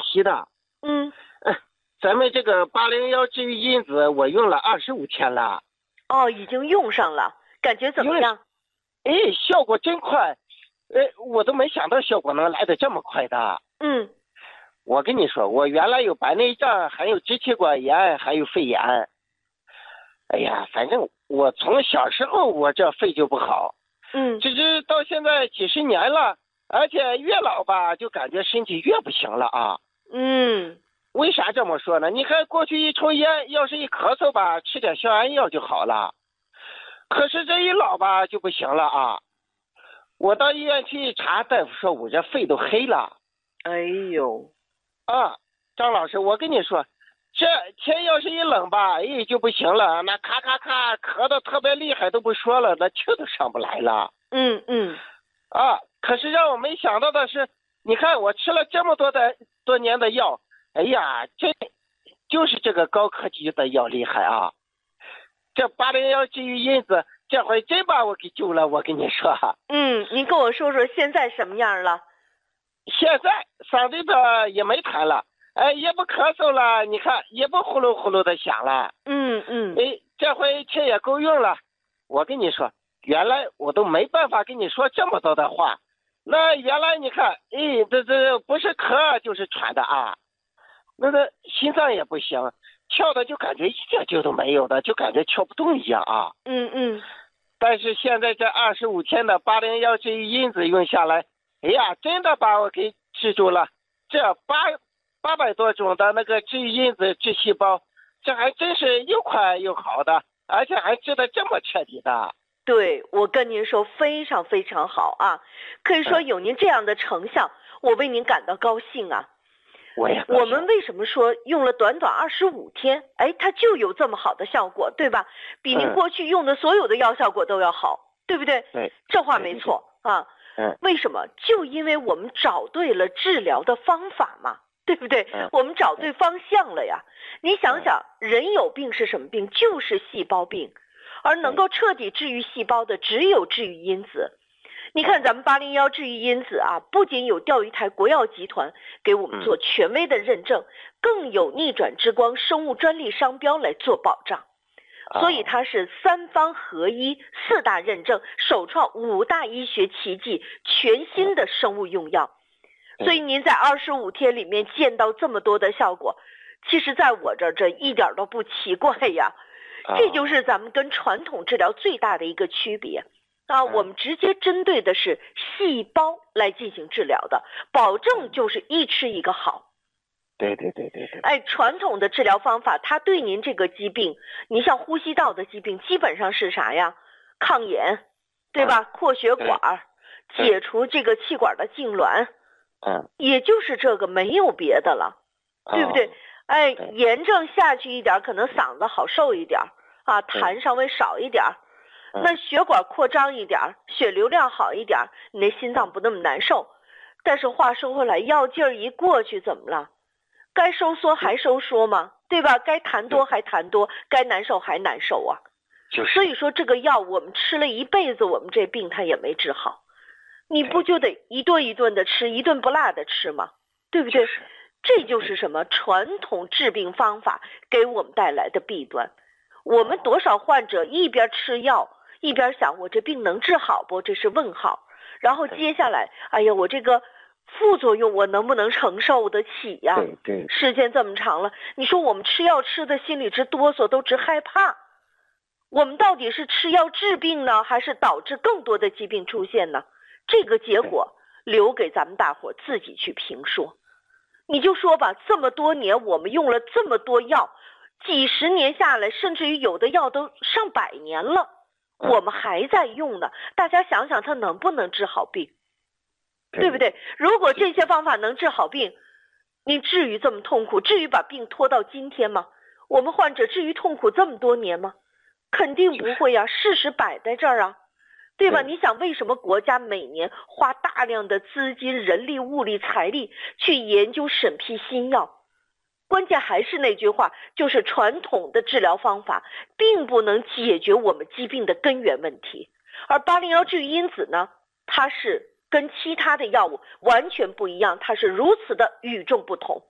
息的。 嗯。 咱们这个801治愈因子我用了25天了。 哦，已经用上了，感觉怎么样？ 效果真快。我都没想到效果能来得这么快的。 嗯。 我跟你说，我原来有白内障，还有支气管炎，还有肺炎。哎呀，反正我从小时候我这肺就不好。只是到现在几十年了，而且越老吧，就感觉身体越不行了啊。为啥这么说呢？你看过去一抽烟，要是一咳嗽吧，吃点消炎药就好了。可是这一老吧就不行了啊！我到医院去一查，大夫说我这肺都黑了。 哎呦！ 张老师，我跟你说，这天要是一冷吧，就不行了，那咔咔咔咳得特别厉害都不说了，那气都上不来了。可是让我没想到的是，你看我吃了这么多年的药，哎呀，这就是这个高科技的药厉害啊！这801治愈因子这回真把我给救了，我跟你说。 您跟我说说现在什么样了？ 现在嗓子边也没痰了，也不咳嗽了，你看也不呼噜呼噜的响了。这回气也够用了。我跟你说，原来我都没办法跟你说这么多的话。那原来你看，这不是咳就是喘的啊。那个心脏也不行，跳的就感觉一点劲都没有的，就感觉跳不动一样啊。但是现在这25天的801治愈因子用下来，哎呀，真的把我给治住了。这800多种的那个治愈因子治细胞，这还真是又快又好的，而且还治得这么彻底的。 对，我跟您说非常非常好啊，可以说有您这样的成效，我为您感到高兴啊。我们为什么说用了短短25天，它就有这么好的效果，对吧？比您过去用的所有的药效果都要好，对不对？ 对， 这话没错啊。为什么？就因为我们找对了治疗的方法嘛，对不对？我们找对方向了呀。你想想，人有病是什么病？就是细胞病，而能够彻底治愈细胞的只有治愈因子。你看咱们801治愈因子啊，不仅有钓鱼台国药集团给我们做权威的认证，更有逆转之光生物专利商标来做保障。所以它是3方合一，4大认证，首创5大医学奇迹，全新的生物用药。所以您在25天里面见到这么多的效果，其实在我这一点都不奇怪呀。这就是咱们跟传统治疗最大的一个区别啊！我们直接针对的是细胞来进行治疗的，保证就是一吃一个好。 对。 传统的治疗方法，它对您这个疾病，你像呼吸道的疾病，基本上是啥呀？抗炎，对吧？扩血管，解除这个气管的痉挛，也就是这个，没有别的了，对不对？炎症下去一点，可能嗓子好受一点啊，痰稍微少一点，那血管扩张一点，血流量好一点，你那心脏不那么难受。但是话说回来，药劲儿一过去怎么了？该收缩还收缩吗？对吧？该痰多还痰多，该难受还难受啊。所以说这个药我们吃了一辈子，我们这病它也没治好。你不就得一顿一顿的吃，一顿不落的吃吗？对不对？这就是什么传统治病方法给我们带来的弊端。我们多少患者一边吃药一边想，我这病能治好不？这是问号。然后接下来，哎呀，我这个副作用我能不能承受得起呀？ 对， 时间这么长了，你说我们吃药吃的心里直哆嗦，都直害怕。我们到底是吃药治病呢，还是导致更多的疾病出现呢？这个结果留给咱们大伙自己去评说。你就说吧，这么多年我们用了这么多药，几十年下来，甚至于有的药都上100年了，我们还在用呢。大家想想，它能不能治好病？对不对？如果这些方法能治好病，你至于这么痛苦？至于把病拖到今天吗？我们患者至于痛苦这么多年吗？肯定不会呀，事实摆在这儿啊，对吧？你想为什么国家每年花大量的资金、人力、物力、财力去研究审批新药？关键还是那句话，就是传统的治疗方法并不能解决我们疾病的根源问题。而801治愈因子呢，它是跟其他的药物完全不一样，它是如此的与众不同。